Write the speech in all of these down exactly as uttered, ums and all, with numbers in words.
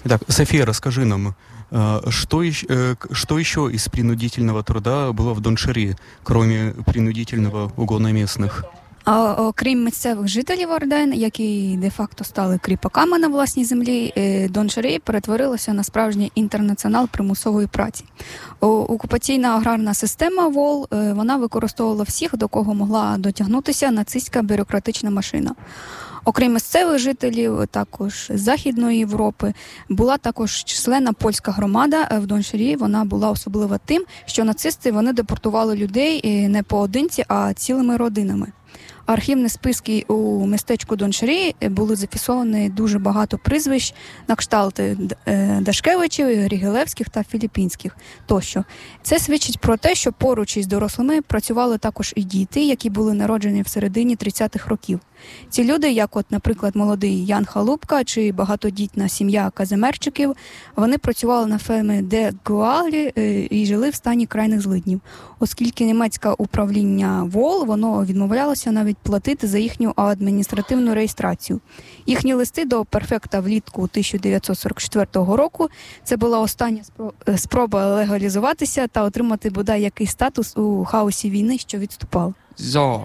Так, София, расскажи нам, что, что еще из принудительного труда было в Дончари, кроме принудительного угона местных? А окрім місцевих жителів Орден, які де-факто стали кріпаками на власній землі, Дончари перетворилося на справжній інтернаціонал примусової праці. Окупаційна аграрна система ВОЛ, вона використовувала всіх, до кого могла дотягнутися нацистська бюрократична машина. Окрім місцевих жителів, також з Західної Європи, була також численна польська громада в Дончарі. Вона була особлива тим, що нацисти вони депортували людей не поодинці, а цілими родинами. Архівні списки у містечку Дончарі були зафіксовані дуже багато прізвищ на кшталт Дашкевичів, Рігелевських та Філіппінських тощо. Це свідчить про те, що поруч із дорослими працювали також і діти, які були народжені в середині тридцятих років. Ці люди, як от, наприклад, молодий Ян Халупка чи багатодітна сім'я Казимерчиків, вони працювали на фермі Де Гуалі і жили в стані крайних злиднів, оскільки німецьке управління ВОЛ, воно відмовлялося навіть платити за їхню адміністративну реєстрацію. Їхні листи до префекта влітку тисяча дев'ятсот сорок четвертого року – це була остання спроба легалізуватися та отримати бодай якийсь статус у хаосі війни, що відступав. So,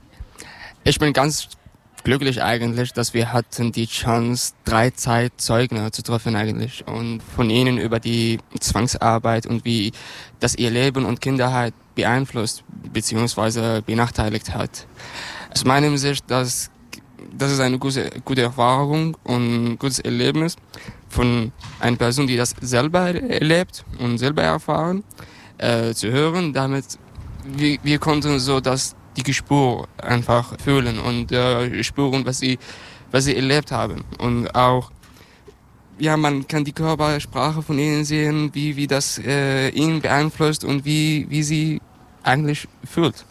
ich bin ganz glücklich eigentlich, dass wir hatten die Chance, drei Zeitzeugen zu treffen eigentlich und von ihnen über die Zwangsarbeit und wie das ihr Leben und Kinderheit beeinflusst bzw. benachteiligt hat. Aus meiner Sicht, dass das ist eine gute, gute Erfahrung und ein gutes Erlebnis von einer Person, die das selber erlebt und selber erfahren, äh, zu hören. Damit wir, wir konnten so das die Gespür einfach fühlen und äh, spüren, was sie, was sie erlebt haben. Und auch, ja, man kann die Körpersprache von ihnen sehen, wie, wie das äh, ihn beeinflusst und wie, wie sie eigentlich fühlt.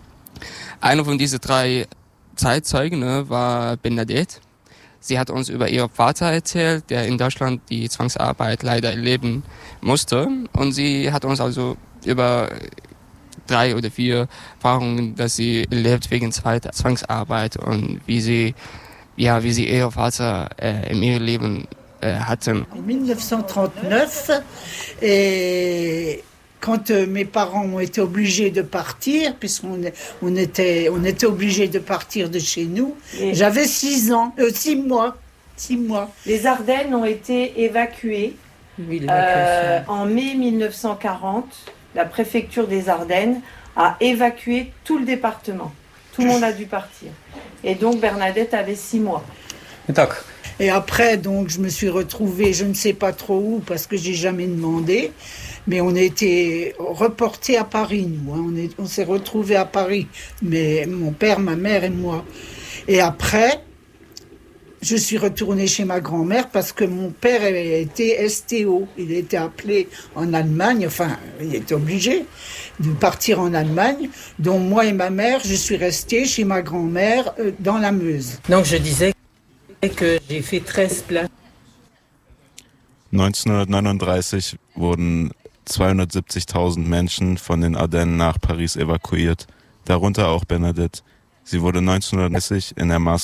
Einer von diesen drei Zeitzeugen ne, war Bernadette. Sie hat uns über ihren Vater erzählt, der in Deutschland die Zwangsarbeit leider erleben musste. Und sie hat uns also über drei oder vier Erfahrungen, dass sie erlebt wegen zweiter Zwangsarbeit und wie sie, ja, wie sie ihr Vater äh, in ihrem Leben äh, hatten. En dix-neuf cent trente-neuf, et quand euh, mes parents ont été obligés de partir, puisqu'on on était, on était obligés de partir de chez nous, et j'avais six ans, euh, six mois, six mois. Les Ardennes ont été évacuées oui, euh, en mai mille neuf cent quarante. La préfecture des Ardennes a évacué tout le département. Tout le monde a dû partir. Et donc Bernadette avait six mois. Et après, donc, je me suis retrouvée, je ne sais pas trop où, parce que j'ai jamais demandé, mais on a été reportés à Paris, nous. Hein. On, est, on s'est retrouvés à Paris, mais mon père, ma mère et moi. Et après, je suis retournée chez ma grand-mère parce que mon père était S T O. Il était appelé en Allemagne, enfin, il était obligé de partir en Allemagne. Donc moi et ma mère, je suis restée chez ma grand-mère dans la Meuse. Donc je disais que j'ai fait treize places. neunzehnhundertneununddreißig wurden zweihundertsiebzigtausend Menschen von den Ardennen nach Paris evakuiert, darunter auch Bernadette. Sie wurde neunzehnhundertdreißig in der Maß